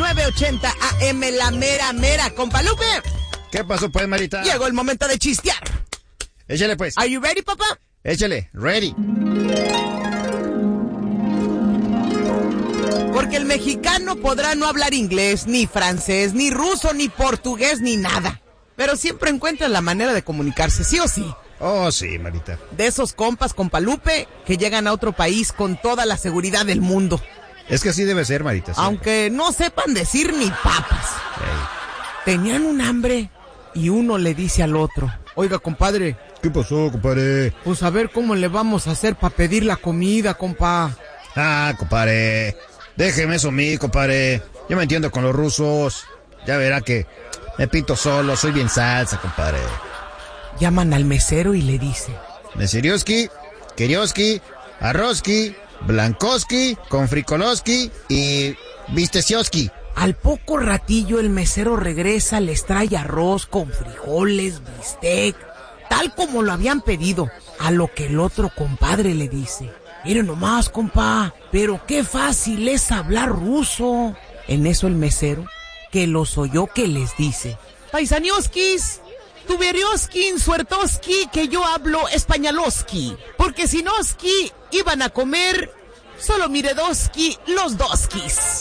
980 AM, la mera mera. Compa Lupe, ¿Qué pasó pues, Marita? llegó el momento de chistear. Échale pues. Are you ready, papá? Échale, ready. Porque el mexicano podrá no hablar inglés, ni francés, ni ruso, ni portugués, ni nada. Pero siempre encuentra la manera de comunicarse, ¿sí o sí? Oh, sí, Marita. De esos compas, compa Lupe, que llegan a otro país con toda la seguridad del mundo. Es que así debe ser, Marita. Siempre. Aunque no sepan decir ni papas. Ey. Tenían un hambre y uno le dice al otro: oiga, compadre, ¿Qué pasó, compadre? pues a ver cómo le vamos a hacer para pedir la comida, compa. Ah, compadre. Déjeme eso a mí, compadre. Yo me entiendo con los rusos. Ya verá que me pinto solo, soy bien salsa, compadre. Llaman al mesero y le dice: Meserioski, Kirioski, Arroski, Blankoski, Konfrikoloski y Vistesioski. al poco ratillo el mesero regresa, les trae arroz con frijoles, bistec, tal como lo habían pedido. A lo que el otro compadre le dice: miren nomás, compa, pero qué fácil es hablar ruso. En eso el mesero, que los oyó, que les dice: paisanioskis, tuberioski, suertoski, que yo hablo españoloski, porque si noski iban a comer solo miredoski los doskis.